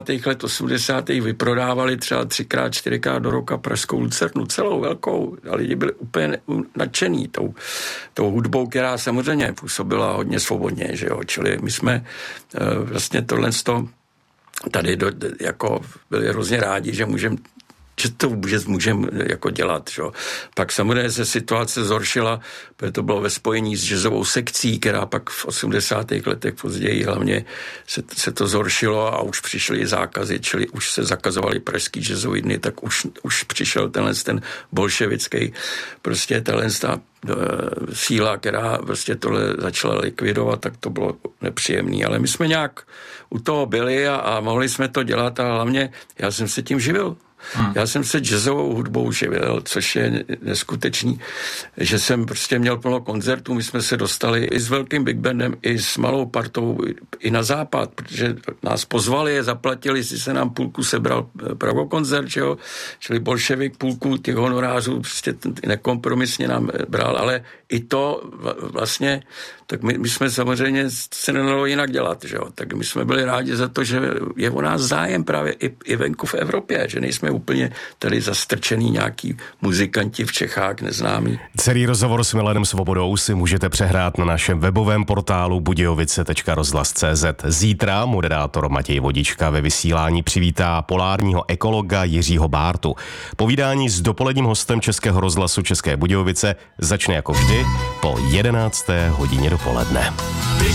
let 80. vyprodávali třeba 3x, 4x do roka pražskou Lucernu, celou velkou. A lidi byli úplně nadšený tou hudbou, která samozřejmě působila hodně svobodně, že jo. Čili my jsme vlastně tohle tady jako byli hrozně rádi, že to můžeme jako dělat. Že? Pak samozřejmě se situace zhoršila, protože to bylo ve spojení s jazzovou sekcí, která pak v 80. letech později hlavně se to zhoršilo a už přišly zákazy, čili už se zakazovaly pražský jazzový dny, tak už přišel ten bolševický, prostě ta síla, která prostě tohle začala likvidovat, tak to bylo nepříjemné. Ale my jsme nějak u toho byli a mohli jsme to dělat a hlavně já jsem se tím živil. Já jsem se jazzovou hudbou živil, což je neskutečný, že jsem prostě měl plno koncertů, my jsme se dostali i s velkým big bandem, i s malou partou, i na západ, protože nás pozvali, zaplatili, jestli se nám půlku sebral pravokoncert, že jo, čili bolševik půlku těch honorářů prostě nekompromisně nám bral, ale i to vlastně, tak my jsme samozřejmě se nedalo jinak dělat, že jo, tak my jsme byli rádi za to, že je o nás zájem právě i venku v Evropě, že nejsme úplně tady zastrčený nějaký muzikanti v Čechách neznámí. Celý rozhovor s Milanem Svobodou si můžete přehrát na našem webovém portálu budějovice.rozhlas.cz. Zítra moderátor Matěj Vodička ve vysílání přivítá polárního ekologa Jiřího Bártu. Povídání s dopoledním hostem Českého rozhlasu České Budějovice začne jako vždy po 11. hodině dopoledne.